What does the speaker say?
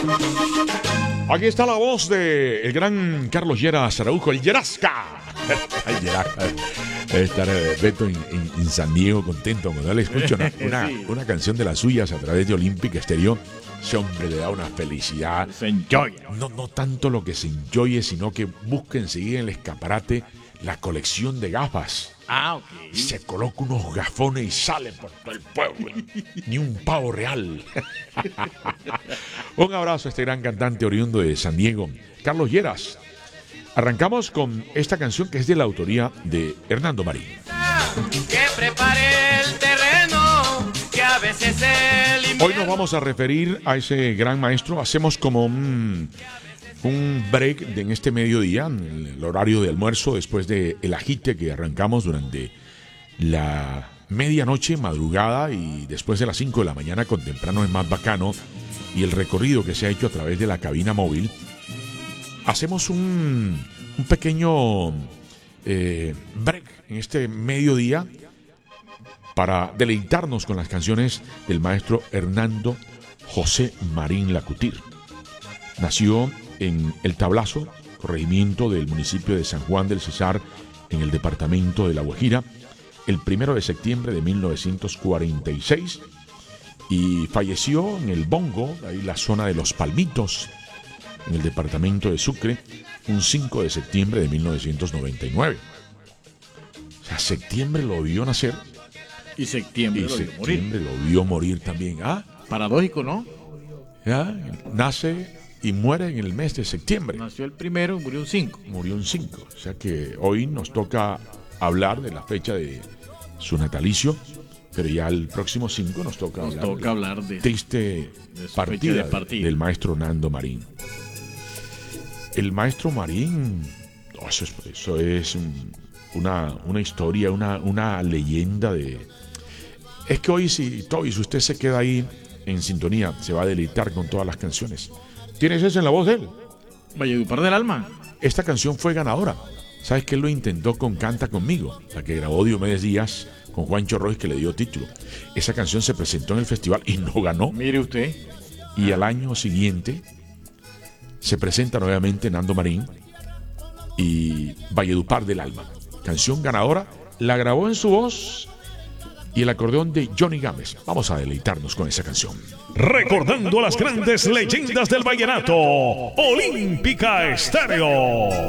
Aquí está la voz de el gran Carlos Lleras Araujo, el Yerasca. El Yerasca. Debe estar Beto en San Diego contento cuando le escucha una canción de las suyas a través de Olympic Stereo. Ese hombre le da una felicidad. Se enjoy. No tanto lo que se enjoye, sino que busque enseguida en el escaparate la colección de gafas. Ah, ok. Se coloca unos gafones y sale por todo el pueblo. Ni un pavo real. Un abrazo a este gran cantante oriundo de San Diego, Carlos Lleras. Arrancamos con esta canción que es de la autoría de Hernando Marín. Que prepare el terreno, que a veces el invierno... Hoy nos vamos a referir a ese gran maestro. Hacemos como un break en este mediodía, en el horario de almuerzo, después del agite que arrancamos durante la medianoche, madrugada y después de las 5 de la mañana con Temprano es Más Bacano y el recorrido que se ha hecho a través de la cabina móvil. Hacemos un pequeño break en este mediodía para deleitarnos con las canciones del maestro Hernando José Marín Lacutir. Nació en El Tablazo, corregimiento del municipio de San Juan del Cesar, en el departamento de La Guajira, el 1 de septiembre de 1946 y falleció en el Bongo, ahí la zona de Los Palmitos, en el departamento de Sucre, un 5 de septiembre de 1999. O sea, septiembre lo vio nacer Y septiembre y lo vio septiembre morir. lo vio morir también. Paradójico, ¿no? ¿Ya? Nace y muere en el mes de septiembre. Nació el 1, murió un 5. Murió un 5. O sea que hoy nos toca hablar de la fecha de su natalicio, pero ya el próximo 5 nos toca hablar de triste de su partida, fecha de partida del maestro Hernando Marín. El maestro Marín, eso es una historia, una leyenda de... Es que hoy si usted se queda ahí en sintonía, se va a deleitar con todas las canciones. ¿Tienes eso en la voz de él? Valledupar del Alma. Esta canción fue ganadora. ¿Sabes que él lo intentó con Canta Conmigo? La que grabó Diomedes Díaz con Juancho Roy, que le dio título. Esa canción se presentó en el festival y no ganó. Mire usted. Y al año siguiente se presenta nuevamente Hernando Marín y Valledupar del Alma. Canción ganadora, la grabó en su voz y el acordeón de Johnny Gámez. Vamos a deleitarnos con esa canción. Recordando las grandes leyendas del vallenato, Olímpica Estéreo.